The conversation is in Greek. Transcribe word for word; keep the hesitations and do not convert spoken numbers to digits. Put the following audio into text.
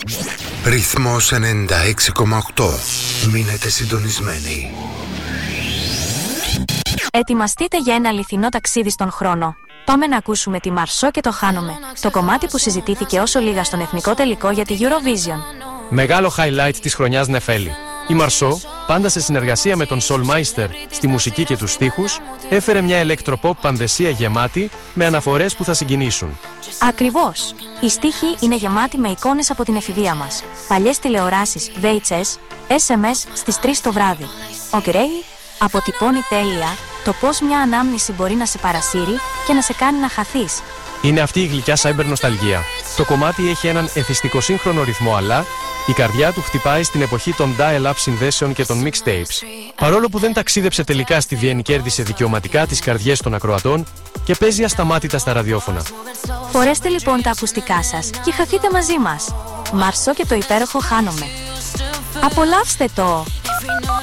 Ρυθμός ενενήντα έξι κόμμα οκτώ. Μείνετε συντονισμένοι. Ετοιμαστείτε για ένα αληθινό ταξίδι στον χρόνο. Πάμε να ακούσουμε τη Μαρσό και το χάνομαι. Το κομμάτι που συζητήθηκε όσο λίγα στον εθνικό τελικό για τη Eurovision. Μεγάλο highlight της χρονιάς Νεφέλη. Η Μαρσό, πάντα σε συνεργασία με τον Soulmeister στη μουσική και τους στίχους, έφερε μια ηλεκτροποπ πανδεσία γεμάτη με αναφορές που θα συγκινήσουν. Ακριβώς. Οι στίχοι είναι γεμάτοι με εικόνες από την εφηβεία μας. Παλιές τηλεοράσεις, βι έιτς ες, ες εμ ες στις τρεις το βράδυ. Ο Γκρέι αποτυπώνει τέλεια το πώς μια ανάμνηση μπορεί να σε παρασύρει και να σε κάνει να χαθείς. Είναι αυτή η γλυκιά cyber νοσταλγία. Το κομμάτι έχει έναν εθιστικό σύγχρονο ρυθμό, αλλά η καρδιά του χτυπάει στην εποχή των dial-up συνδέσεων και των mixtapes. Παρόλο που δεν ταξίδεψε τελικά στη Βιέννη, κέρδισε δικαιωματικά τις καρδιές των ακροατών και παίζει ασταμάτητα στα ραδιόφωνα. Φορέστε λοιπόν τα ακουστικά σας και χαθείτε μαζί μας. Μαρσό και το υπέροχο χάνομαι. Απολαύστε το!